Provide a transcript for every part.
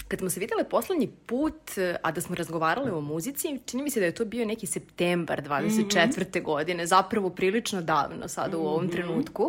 Kad smo se vidjeli poslednji put, a da smo razgovarali o muzici, čini mi se da je to bio neki septembar 24. godine, zapravo prilično davno sada u ovom trenutku.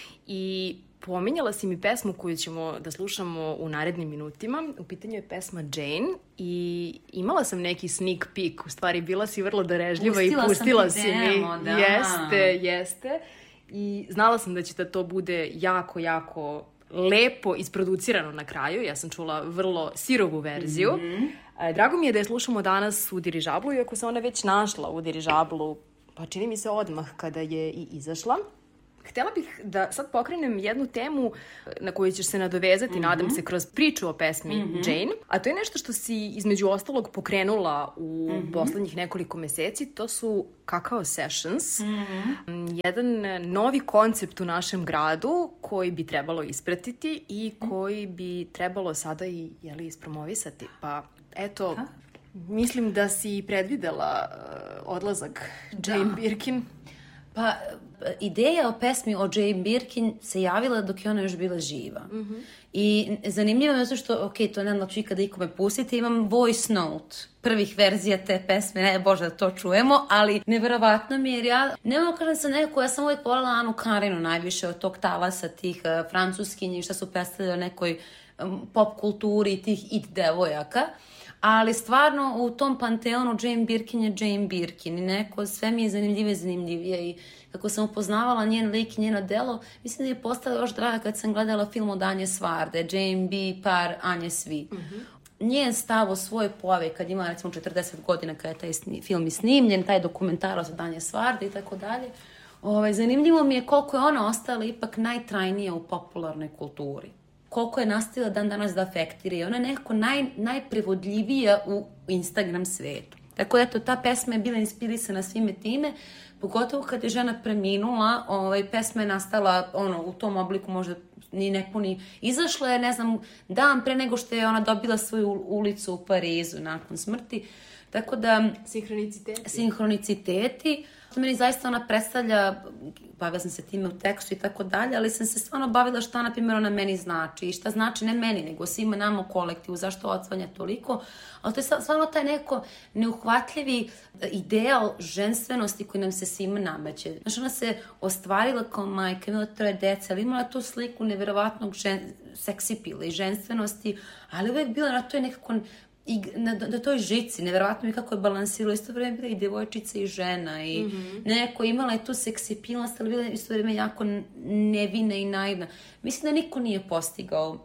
I pominjala si mi pesmu koju ćemo da slušamo u narednim minutima. U pitanju je pesma Jane i imala sam neki sneak peek. U stvari, bila si vrlo darežljiva i pustila si mi. Da. Jeste. I znala sam da će da to bude jako, jako lepo isproducirano na kraju. Ja sam čula vrlo sirovu verziju. Drago mi je da je slušamo danas u dirižablu, iako se ona već našla u dirižablu, pa čini mi se odmah kada je i izašla. Htela bih da sad pokrenem jednu temu na koju ćeš se nadovezati, nadam se, kroz priču o pesmi Jane. A to je nešto što si između ostalog pokrenula u poslednjih nekoliko meseci. To su Kakao Sessions. Jedan novi koncept u našem gradu koji bi trebalo ispratiti i koji bi trebalo sada i ispromovisati. Pa eto, mislim da si predvidela odlazak Jane Birkin. Pa, ideja o pesmi o Jane Birkin se javila dok je ona još bila živa. I zanimljivo je zato što, to ne znam ću ikada ikome pustiti, imam voice note prvih verzija te pesme, ne Bože da to čujemo, ali neverovatno mi je jer ja, ne mogu kažem sa nekako, ja sam uvijek voljela Anu Karinu najviše od tog talasa tih francuskinji šta su predstavljali o nekoj pop kulturi tih it devojaka. Ali stvarno u tom panteonu Jane Birkin je Jane Birkin i neko sve mi je zanimljivije i kako sam upoznavala njen lik i njeno delo, mislim da je postala još draga kad sam gledala film od Anje Svarde, Jane B. par Anje Svi. Njen stav o svojoj pojavi kad ima recimo 40 godina kada je taj film i snimljen, taj dokumentarac od Anje Svarde i tako dalje. Zanimljivo mi je koliko je ona ostala ipak najtrajnija u popularnoj kulturi. Koliko je nastavila dan danas da afektira i ona je nekako najprevodljivija u Instagram svetu. Tako da, ta pesma je bila inspirisana svime time, pogotovo kad je žena preminula, pesma je nastala u tom obliku možda ni nepuni. Izašla je, ne znam, dan pre nego što je ona dobila svoju ulicu u Parizu nakon smrti. Tako da... Sinhroniciteti. Meni zaista ona predstavlja, bavila sam se time u tekstu i tako dalje, ali sam se stvarno bavila šta, na primjer, ona meni znači i šta znači ne meni, nego svima nama u kolektivu, zašto odsvanja toliko. Ali to je stvarno taj neko neuhvatljivi ideal ženstvenosti koji nam se svima nameće. Znaš, ona se ostvarila kao majka, imala 3 dece, ali imala tu sliku neverovatnog seksipila i ženstvenosti, ali uvijek bila na toj nekako i na toj žici, neverovatno mi kako je balansirala, isto vreme bila i devojčica i žena i neko imala je tu seksipilnost, ali bila isto vreme jako nevina i naivna. Mislim da niko nije postigao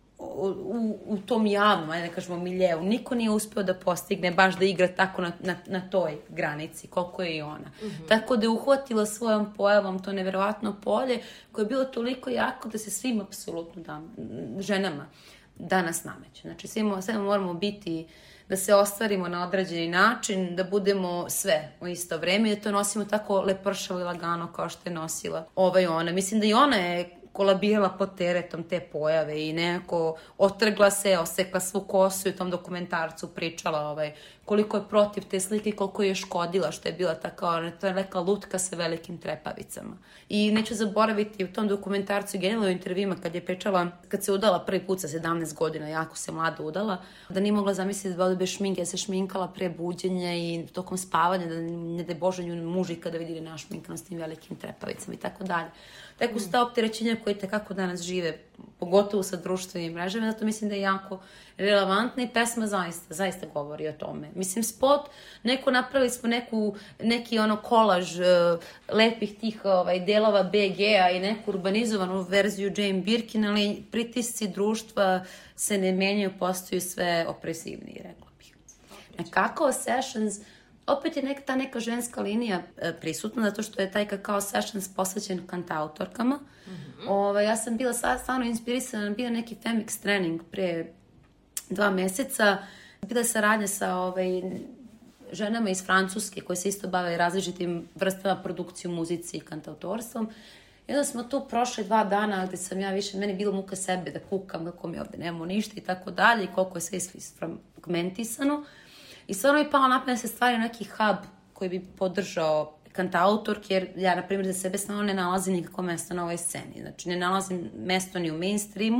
u tom javnom, ajde da kažemo, miljeu, niko nije uspeo da postigne baš da igra tako na toj granici, koliko je i ona. Tako da je uhvatila svojom pojavom to neverovatno polje koje je bilo toliko jako da se svim apsolutno ženama danas nameće. Znači, sve moramo biti, da se ostvarimo na određeni način, da budemo sve u isto vreme i da to nosimo tako lepršavo i lagano kao što je nosila ona. Mislim da i ona je kolabirala pod teretom te pojave i nekako otrgla se, osekla svu kosu i u tom dokumentarcu pričala koliko je protiv te slike i koliko je škodila, što je bila to je neka lutka sa velikim trepavicama. I neću zaboraviti u tom dokumentarcu i generalno u intervjuima kad je pričala, kad se udala prvi put sa 17 godina, jako se mlado udala, da nije mogla zamisliti da bude bez šminke, da se šminkala pre buđenja i tokom spavanja, da ne da je Bože nju muž ikada vidjeli našminkano s tim velikim trepavicama i tako dalje. Tako su ta opterećenja koje tekako danas žive, pogotovo sa društvenim mrežama, zato mislim da je jako relevantna i pesma zaista govori o tome. Mislim, spot, napravili smo neki kolaž lepih tih delova BG-a i neku urbanizovanu verziju Jane Birkin, ali pritisci društva se ne menjaju, postaju sve opresivniji, rekla bih. Kakao Sessions, opet je ta neka ženska linija prisutna, zato što je taj Kakao Sessions posvećen kantautorkama. Ja sam bila stvarno inspirisana, bila neki Femix trening pre 2 meseca. Bila je saradnja sa ženama iz Francuske koje se isto bave različitim vrstama produkcije u muzici i kantautorstvom. I onda smo tu prošle 2 dana gde sam ja više, meni je bilo muka sebe da kukam kako mi ovde nemamo ništa i tako dalje i koliko je sve isfragmentisano. I stvarno mi palo napamet da se stvari neki hub koji bi podržao kantautorke, jer ja, na primjer, za sebe stvarno ne nalazim nikako mesto na ovoj sceni. Znači, ne nalazim mesto ni u mainstreamu,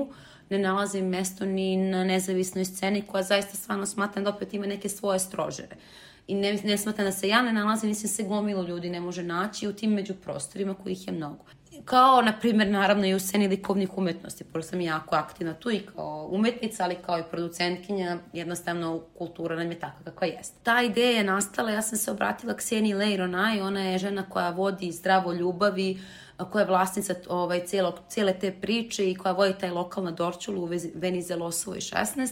ne nalazim mesto ni na nezavisnoj sceni koja zaista stvarno smatram da opet ima neke svoje strožere. I ne smatram da se ja ne nalazim, mislim se gomilu ljudi ne može naći u tim međuprostorima kojih je mnogo. Kao, na primjer, naravno i u sceni likovnih umetnosti, pošto sam jako aktivna tu i kao umetnica, ali kao i producentkinja, jednostavno kultura nam je takva kakva jeste. Ta ideja je nastala, ja sam se obratila Kseniji Leironaj, ona je žena koja vodi Zdravo ljubavi, koja je vlasnica cijele te priče i koja vodi taj lokal na Dorćolu u Venizelosovoj 16.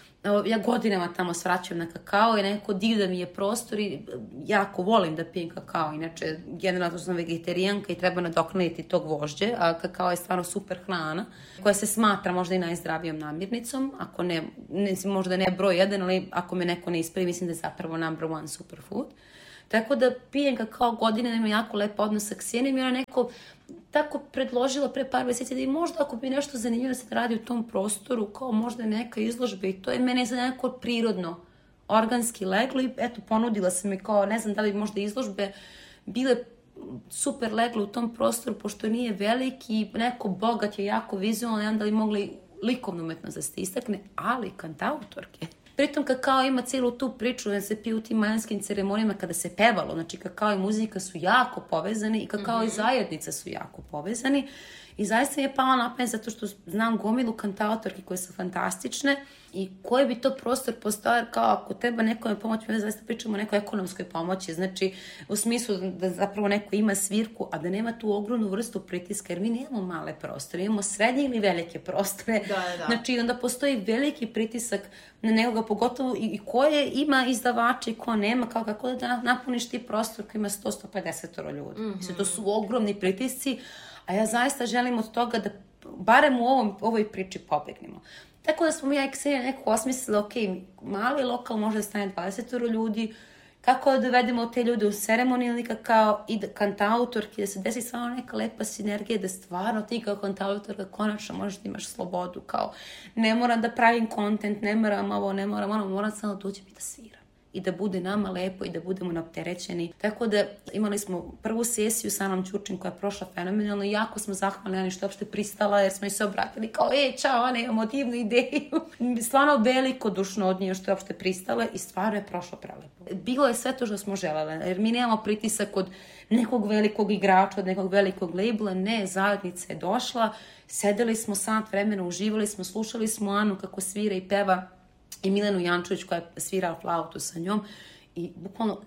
Ja godinama tamo svraćam na kakao i nekako divda mi je prostor i jako volim da pijem kakao. Inače, generalno sam vegetarijanka i treba nadoknaditi to gvožđe, a kakao je stvarno super hrana koja se smatra možda i najzdravijom namirnicom. Ako ne, možda ne broj 1, ali ako me neko ne ispravi, mislim da je zapravo number 1 superfood. Tako da pijem kakao godinama, ima jako lep odnos sa Ksenijom i ona neko tako predložila pre par meseci da i možda ako bi nešto zanimljivo da se radi u tom prostoru, kao možda neka izložba i to je mene za nekako prirodno, organski leglo i eto ponudila sam mi kao ne znam da li možda izložbe bile super legle u tom prostoru pošto nije veliki i neko bogat je jako vizualno i onda li mogli likovnu umetnost da se istakne, ali kantautorke. Pritom kakao ima cijelu tu priču da se piju u tim majanskim ceremonijama kada se pevalo, znači kakao i muzika su jako povezani i kakao i zajednica su jako povezani i zaista mi je pala na pamet zato što znam gomilu kantautorki koje su fantastične i koji bi to prostor postao kao ako treba nekome pomoći, mi zaista pričamo o nekoj ekonomskoj pomoći, znači u smislu da zapravo neko ima svirku, a da nema tu ogromnu vrstu pritiska, jer mi nemamo male prostore, imamo srednje ili velike prostore, da. Znači onda postoji veliki pritisak na nekoga, pogotovo i koje ima izdavače i ko nema, kao kako da napuniš ti prostor koji ima 100-150 ljudi. Mislim, to su ogromni pritisci, a ja zaista želim od toga da barem u ovoj priči pobegnemo. Tako da smo mi ja i Ksenija nekako osmislili, ok, mali lokal može da stane 20 ljudi, kako da dovedemo te ljude u ceremoniju kakao i da kantautorki, da se desi stvarno neka lepa sinergija, da stvarno ti kao kantautorka konačno možeš da imaš slobodu, kao ne moram da pravim kontent, ne moram ovo, ne moram ono, moram samo da uđem i da sviram. I da bude nama lepo i da budemo neopterećeni. Tako da imali smo prvu sesiju sa Anom Ćurčin koja je prošla fenomenalno i jako smo zahvalni Ani što je uopšte pristala jer smo joj se obratili kao čao Ana, imamo divnu ideju. Stvarno velikodušno od nje što je uopšte pristala i stvarno je prošlo prelepo. Bilo je sve to što smo želele jer mi nemamo pritisak od nekog velikog igrača, od nekog velikog labela, ne, zajednica je došla, sedeli smo sat vremena, uživali smo, slušali smo Anu kako svira i peva i Milenu Jančović koja je svirala flautu sa njom i bukvalno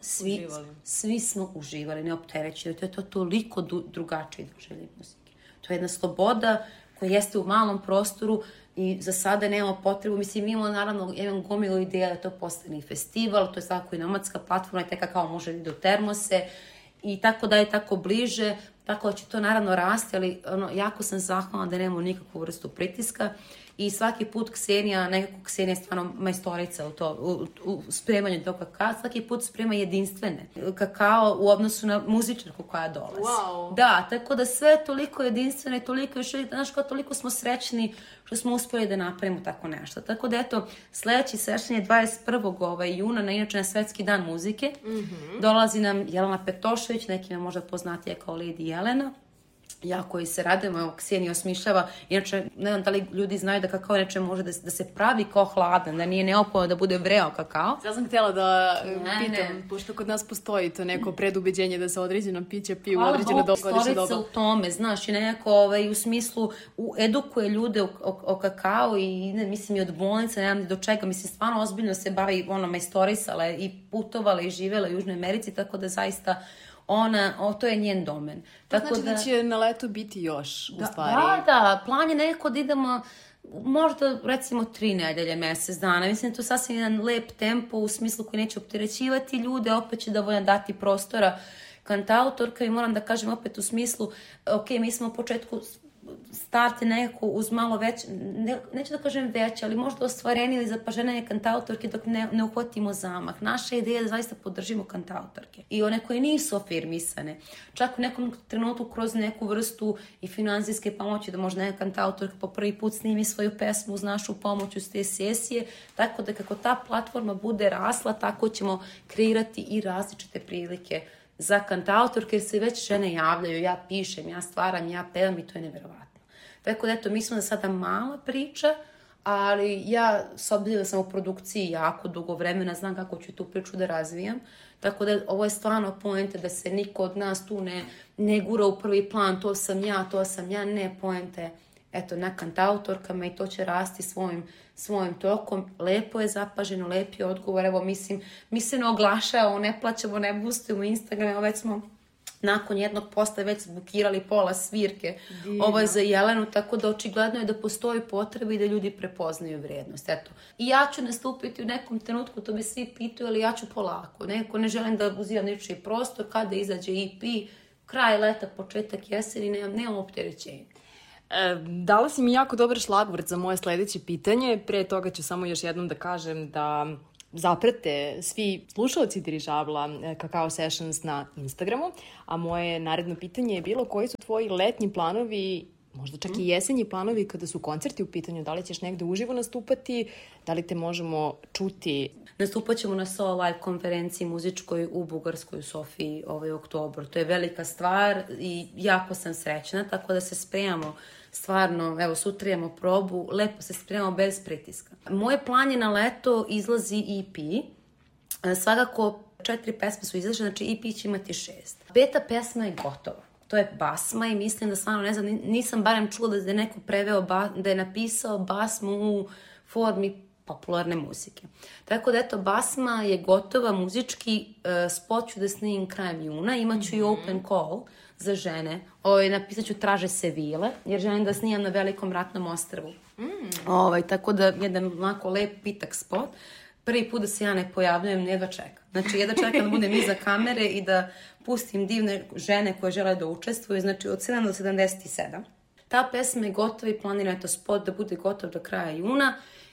svi smo uživali, neopterećeni. To je to toliko drugačije doživljenje muzike. To je jedna sloboda koja jeste u malom prostoru i za sada nemamo potrebu. Mislim, mi imamo naravno jedan gomilu ideja da to postane i festival, to je svako i nomadska platforma i teka kao može da ide u termose i tako da je tako bliže, tako da će to naravno rasti, ali jako sam zahvalna da nemamo nikakvu vrstu pritiska. I svaki put Ksenija je stvarno majstorica u spremanju tog kakao, svaki put sprema jedinstvene kakao u odnosu na muzičarku koja dolazi. Wow. Da, tako da sve je toliko jedinstveno i toliko još, znaš kao toliko smo srećni što smo uspjeli da napravimo tako nešto. Tako da eto, sljedeći session je 21. juna, inače na Svetski dan muzike. Dolazi nam Jelena Petošević, nekima možda poznatija kao Lady Jelena. Ja koji se radimo, evo Ksenija osmišljava, inače ne znam da li ljudi znaju da kakao inače može da se pravi kao hladan, da nije neophodno da bude vreo kakao. Ja sam htjela da pitam, pošto kod nas postoji to neko predubeđenje da se određeno piće piju u određeno godišnje doba. Storica u tome, znaš, i nekako u smislu edukuje ljude o kakao i mislim i od bolnica, nemam ni do čega, mislim stvarno ozbiljno se bavi majstorisala i putovala i živjela u Južnoj Americi, tako da zaista to je njen domen. Tako znači da će na leto biti još, u stvari. Da, plan je nekako da idemo možda recimo 3 nedelje, mjesec dana. Mislim da to sasvim jedan lep tempo u smislu koji neće opterećivati ljude, opet će dovoljno dati prostora kantautorka i moram da kažem opet u smislu, ok, mi smo u početku start je nekako uz malo već, neću da kažem veće, ali možda ostvareni ili zapaženanje kantautorke dok ne uhvatimo zamah. Naša ideja je da zaista podržimo kantautorke. I one koje nisu afirmisane. Čak u nekom trenutku kroz neku vrstu i finansijske pomoći da možda neka kantautorka po prvi put snimi svoju pesmu uz našu pomoć uz te sesije. Tako da kako ta platforma bude rasla, tako ćemo kreirati i različite prilike za kantautorke jer se već žene javljaju, ja pišem, ja stvaram, ja pevam i to je neverovatno. Tako da eto, mi smo za sada mala priča, ali ja, s obzirom da sam u produkciji jako dugo vremena, znam kako ću tu priču da razvijam. Tako da ovo je stvarno poenta da se niko od nas tu ne gura u prvi plan, to sam ja, ne, poente. Eto, na kantautorkama i to će rasti svojim tokom. Lepo je zapaženo, lep je odgovor. Evo, mislim, mi se ne oglašavamo, ne plaćamo, ne boostujemo Instagram, već smo nakon jednog posta već bukirali pola svirke. Divno. Ovo je za Jelenu, tako da očigledno je da postoji potreba i da ljudi prepoznaju vrednost. Eto. I ja ću nastupiti u nekom trenutku, to bi svi pitaju, ali ja ću polako. Neko ne želim da uzivam ničiji prostor, kada izađe EP, kraj leta, početak jeseni, nemam opterećenja. Dala si mi jako dobar šlagvort za moje sledeće pitanje. Pre toga ću samo još jednom da kažem da zaprate svi slušalci dirižabla Kakao Sessions na Instagramu, a moje naredno pitanje je bilo koji su tvoji letnji planovi, možda čak i jesenji planovi kada su koncerti u pitanju, da li ćeš negde uživo nastupati, da li te možemo čuti? Nastupat ćemo na solo live konferenciji muzičkoj u Bugarskoj, u Sofiji, oktobar. To je velika stvar i jako sam srećna, tako da se spremamo. Stvarno, evo, sutra imamo probu, lepo se spremamo bez pritiska. Moje plan je na leto izlazi EP. Svakako 4 pesme su izašle, znači EP će imati 6. 5. pesma je gotova. To je basma i mislim da stvarno, ne znam, nisam barem čula da je neko preveo, da je napisao basmu u formi popularne muzike. Tako da eto, basma je gotova muzički, spot ću da snimim krajem juna, imaću i open call za žene. Napisat ću Traže se vile, jer želim da snimam na Velikom ratnom ostrvu. Tako da jedan onako lep pitak spot. Prvi put da se ja ne pojavljujem, jedva čekam. Znači, jedva čekam da budem iza kamere i da pustim divne žene koje žele da učestvuju, znači od 7 do 77. Ta pesma je gotova i planiram eto spot da bude gotov do kraja juna.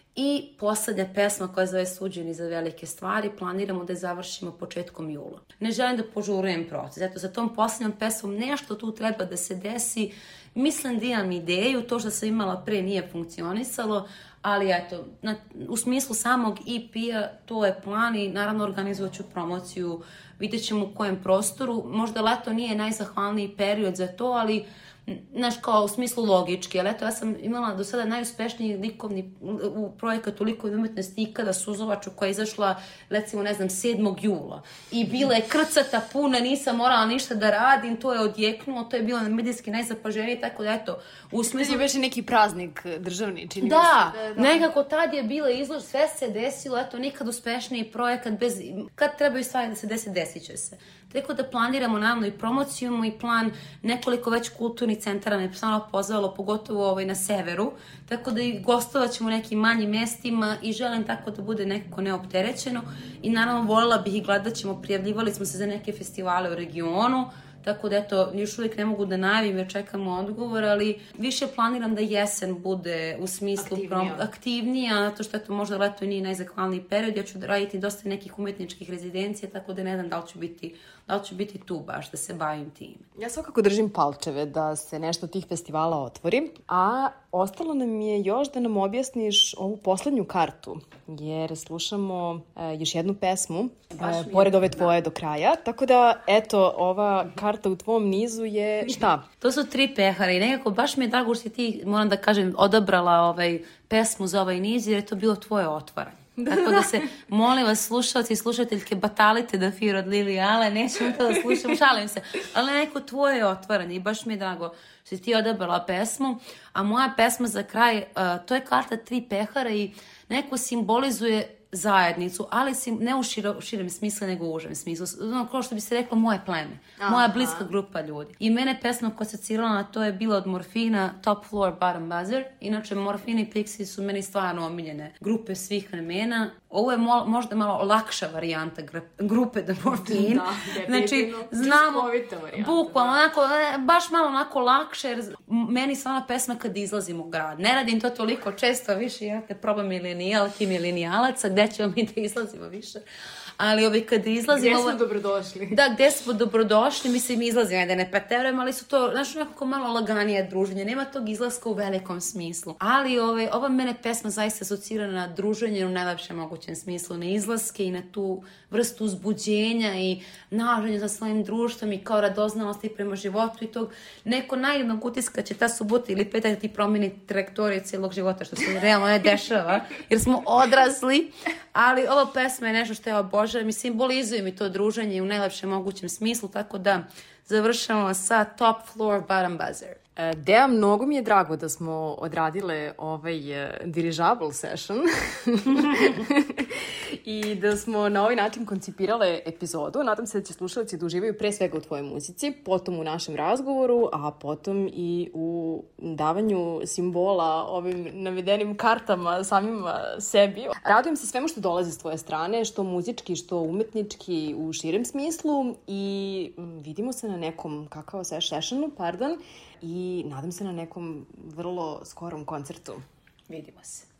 I poslednja pesma koja zove Suđeni za velike stvari, planiramo da je završimo početkom jula. Ne želim da požurujem proces, eto za tom poslednjom pesmom nešto tu treba da se desi. Mislim da imam ideju, to što sam imala pre nije funkcionisalo, ali eto, u smislu samog EP-a to je plan i naravno organizovat ću promociju, vidjet ćemo u kojem prostoru. Možda leto nije najzahvalniji period za to, ali znaš, kao u smislu logički, ali eto, ja sam imala do sada najuspešniji likovni projekat u likovnoj umetnosti ikada, Suzovaču, koja je izašla, recimo, 7. jula. I bila je krcata puna, nisam morala ništa da radim, to je odjeknulo, to je bilo medijski najzapaženije, tako da eto, u smislu... To je već neki praznik državni, čini da, nekako tad je bila izlož, sve se desilo, eto, nikad uspešniji projekat, kad trebaju stvari da se desi, desit će se. Tako da planiramo naravno i promociju i plan nekoliko već kulturnih centara me stvarno pozvalo, pogotovo na severu, tako da i gostovat ćemo u nekim manjim mestima i želim tako da bude nekako neopterećeno i naravno voljela bih i gledat ćemo, prijavljivali smo se za neke festivale u regionu, tako da eto, još uvijek ne mogu da najavim jer čekamo odgovor, ali više planiram da jesen bude u smislu aktivnija, zato što eto, možda leto i nije najzahvalniji period, ja ću raditi dosta nekih umetničkih rezidencija, tako da ne znam da li ću biti tu baš da se bavim tim. Ja svakako držim palčeve da se nešto od tih festivala otvori, a ostalo nam je još da nam objasniš ovu poslednju kartu, jer slušamo još jednu pesmu, pored ove tvoje do kraja, tako da eto, ova karta u tvom nizu je šta? To su 3 pehara i nekako baš mi je drago što si ti, moram da kažem, odabrala pesmu za ovaj niz, jer je to bilo tvoje otvaranje. Tako da se, molim vas, slušalci i slušateljke, batalite da Fir od Lili Ale, nećemo to da slušam, šalim se, ali neko tvoje otvaranje i baš mi je drago što si ti odabrala pesmu, a moja pesma za kraj, to je karta 3 pehara i neko simbolizuje zajednicu, ali ne u širem smislu, nego u užem smislu. Kao što bi se reklo, moje pleme. Moja bliska grupa ljudi. I mene pesma koja se asocirala na to je bila od Morfina, Top Floor, Bottom Buzzer. Inače, Morfina i Pixies su meni stvarno omiljene grupe svih vremena. Ovo je možda malo lakša varijanta grupe The Morfine. Znači, znamo, bukvalno, baš malo onako lakše, jer meni stvarno pesma kad izlazim u grad. Ne radim to toliko često, više imate problem milenijalki, milenijalaca, gde ćemo mi da izlazimo više. Ali kad izlazim... Gde smo dobrodošli? Da, gde smo dobrodošli, mislim, izlazim, ajde ne preterujem, ali su to, znaš, nekako malo laganije druženje, nema tog izlaska u velikom smislu. Ali ova mene pesma zaista asocira na druženje u najlepšem mogućem smislu, na izlaske i na tu vrstu uzbuđenja i nalaženja za svojim društvom i kao radoznalosti prema životu i tog neko naivnog utiska će ta subota ili petak da ti promeni trajektoriju cijelog života, što se realno ne dešava, jer smo odrasli, ali ova pesma je nešto što ja obožavam i simbolizuje mi to druženje u najlepšem mogućem smislu, tako da završamo sa Top Floor Bottom Buzzer. Deja, mnogo mi je drago da smo odradile ovaj dirižable session i da smo na ovaj način koncipirale epizodu. Nadam se da će slušalci da uživaju pre svega u tvojoj muzici, potom u našem razgovoru, a potom i u davanju simbola ovim navedenim kartama samima sebi. Radujem se svemu što dolazi s tvoje strane, što muzički, što umetnički u širem smislu i vidimo se na nekom kakao sessionu, i nadam se na nekom vrlo skorom koncertu. Vidimo se.